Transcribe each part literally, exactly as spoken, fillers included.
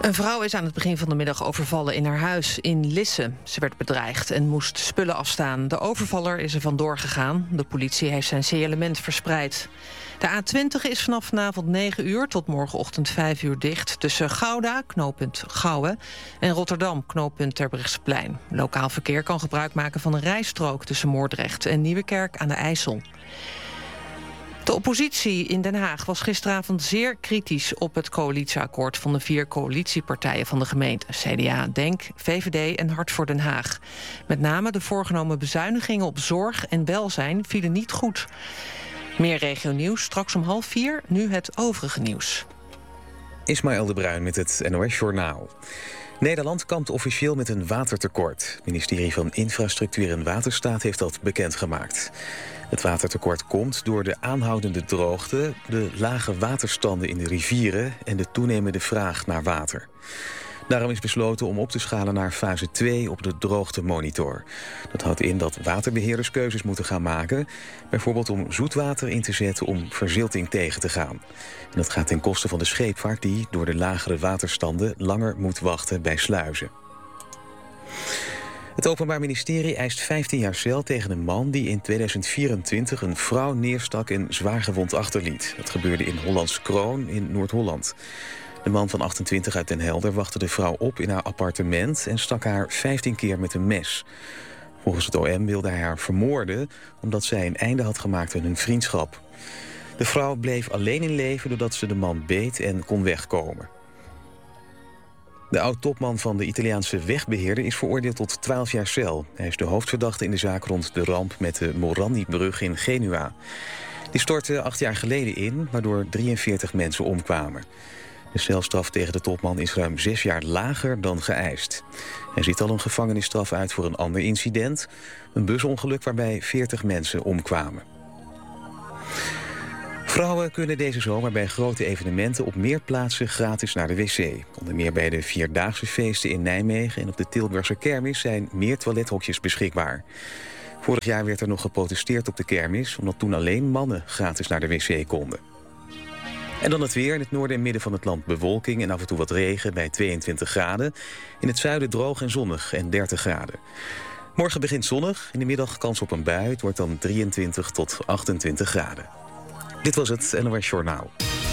Een vrouw is aan het begin van de middag overvallen in haar huis in Lisse. Ze werd bedreigd en moest spullen afstaan. De overvaller is er vandoor gegaan. De politie heeft zijn signalement verspreid. De A twintig is vanaf vanavond negen uur tot morgenochtend vijf uur dicht... tussen Gouda, knooppunt Gouwen, en Rotterdam, knooppunt Terbrechtseplein. Lokaal verkeer kan gebruik maken van een rijstrook tussen Moordrecht en Nieuwekerk aan de IJssel. De oppositie in Den Haag was gisteravond zeer kritisch op het coalitieakkoord van de vier coalitiepartijen van de gemeente. C D A, Denk, V V D en Hart voor Den Haag. Met name de voorgenomen bezuinigingen op zorg en welzijn vielen niet goed. Meer regionieuws, straks om half vier, nu het overige nieuws. Ismaël de Bruin met het N O S-journaal. Nederland kampt officieel met een watertekort. Het ministerie van Infrastructuur en Waterstaat heeft dat bekendgemaakt. Het watertekort komt door de aanhoudende droogte, de lage waterstanden in de rivieren en de toenemende vraag naar water. Daarom is besloten om op te schalen naar fase twee op de droogtemonitor. Dat houdt in dat waterbeheerders keuzes moeten gaan maken, bijvoorbeeld om zoetwater in te zetten om verzilting tegen te gaan. En dat gaat ten koste van de scheepvaart die door de lagere waterstanden langer moet wachten bij sluizen. Het Openbaar Ministerie eist vijftien jaar cel tegen een man die in tweeduizend vierentwintig een vrouw neerstak en zwaargewond achterliet. Dat gebeurde in Hollands Kroon in Noord-Holland. De man van achtentwintig uit Den Helder wachtte de vrouw op in haar appartement en stak haar vijftien keer met een mes. Volgens het O M wilde hij haar vermoorden omdat zij een einde had gemaakt aan hun vriendschap. De vrouw bleef alleen in leven doordat ze de man beet en kon wegkomen. De oud-topman van de Italiaanse wegbeheerder is veroordeeld tot twaalf jaar cel. Hij is de hoofdverdachte in de zaak rond de ramp met de Morandi-brug in Genua. Die stortte acht jaar geleden in, waardoor drieënveertig mensen omkwamen. De celstraf tegen de topman is ruim zes jaar lager dan geëist. Hij ziet al een gevangenisstraf uit voor een ander incident. Een busongeluk waarbij veertig mensen omkwamen. Vrouwen kunnen deze zomer bij grote evenementen op meer plaatsen gratis naar de wc. Onder meer bij de Vierdaagse feesten in Nijmegen en op de Tilburgse kermis zijn meer toilethokjes beschikbaar. Vorig jaar werd er nog geprotesteerd op de kermis, omdat toen alleen mannen gratis naar de wc konden. En dan het weer. In het noorden en midden van het land bewolking en af en toe wat regen bij tweeëntwintig graden. In het zuiden droog en zonnig en dertig graden. Morgen begint zonnig. In de middag kans op een bui. Het wordt dan drieëntwintig tot achtentwintig graden. Dit was het N O S Journaal.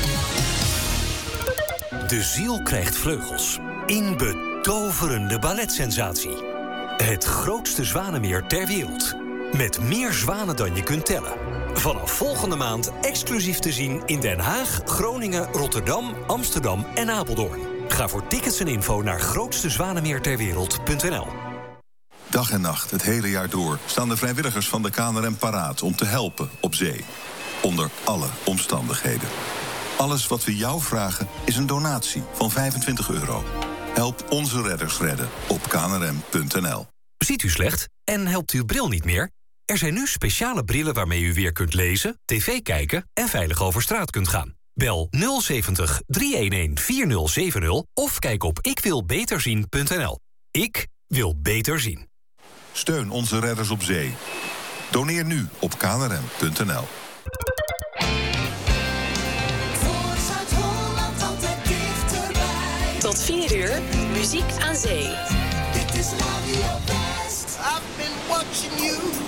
De ziel krijgt vleugels. In betoverende balletsensatie. Het grootste zwanenmeer ter wereld. Met meer zwanen dan je kunt tellen. Vanaf volgende maand exclusief te zien in Den Haag, Groningen, Rotterdam, Amsterdam en Apeldoorn. Ga voor tickets en info naar grootste zwanenmeer ter wereld punt n l. Dag en nacht, het hele jaar door, staan de vrijwilligers van de K N R M paraat om te helpen op zee. Onder alle omstandigheden. Alles wat we jou vragen is een donatie van vijfentwintig euro. Help onze redders redden op k n r m punt n l. Ziet u slecht en helpt uw bril niet meer? Er zijn nu speciale brillen waarmee u weer kunt lezen, tv kijken en veilig over straat kunt gaan. Bel nul zeventig, driehonderdeenendertig, vierzig zeventig of kijk op ik wil beter zien punt n l. Ik wil beter zien. Steun onze redders op zee. Doneer nu op k n r m punt n l. Tot vier uur, muziek aan zee. Dit is Radio